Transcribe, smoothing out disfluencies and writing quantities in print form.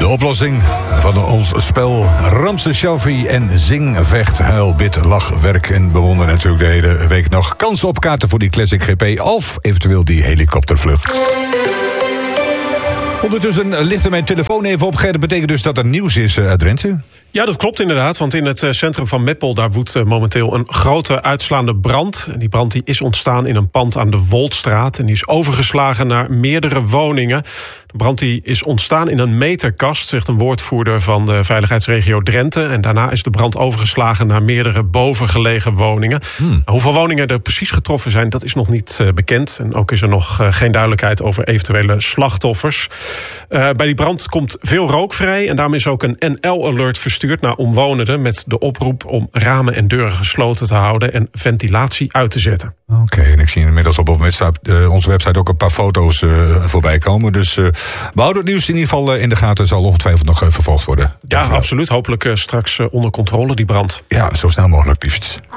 oplossing van ons spel Ramses Shaffi en Zing, Vecht, Huil, Bid, Lach, Werk en bewonder natuurlijk de hele week nog kansen op kaarten voor die Classic GP of eventueel die helikoptervlucht. Ondertussen ligt er mijn telefoon even op. Dat betekent dus dat er nieuws is uit Drenthe. Ja, dat klopt inderdaad, want in het centrum van Meppel daar woedt momenteel een grote uitslaande brand. En die brand die is ontstaan in een pand aan de Woldstraat en die is overgeslagen naar meerdere woningen. De brand die is ontstaan in een meterkast, zegt een woordvoerder van de veiligheidsregio Drenthe. En daarna is de brand overgeslagen naar meerdere bovengelegen woningen. Hoeveel woningen er precies getroffen zijn, dat is nog niet bekend. En ook is er nog geen duidelijkheid over eventuele slachtoffers. Bij die brand komt veel rook vrij en daarom is ook een NL-alert verstuurd naar omwonenden met de oproep om ramen en deuren gesloten te houden en ventilatie uit te zetten. Oké, en ik zie inmiddels op onze website ook een paar foto's voorbij komen. Dus we houden het nieuws in ieder geval in de gaten. Zal ongetwijfeld nog vervolgd worden. Ja, absoluut. Hopelijk straks onder controle die brand. Ja, zo snel mogelijk liefst.